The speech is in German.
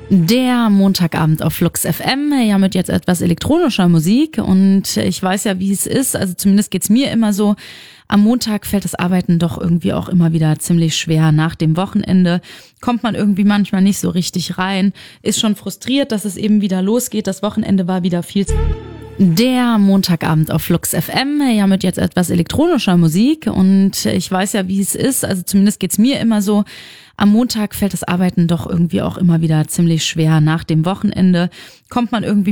Der Montagabend auf Flux FM, ja, mit jetzt etwas elektronischer Musik, und ich weiß ja, wie es ist, also zumindest geht's mir immer so, am Montag fällt das Arbeiten doch irgendwie auch immer wieder ziemlich schwer. Nach dem Wochenende kommt man irgendwie manchmal nicht so richtig rein, ist schon frustriert, dass es eben wieder losgeht, das Wochenende war wieder viel. Der Montagabend auf Flux FM, ja, mit jetzt etwas elektronischer Musik, und ich weiß ja, wie es ist, also zumindest geht's mir immer so, am Montag fällt das Arbeiten doch irgendwie auch immer wieder ziemlich schwer. Nach dem Wochenende kommt man irgendwie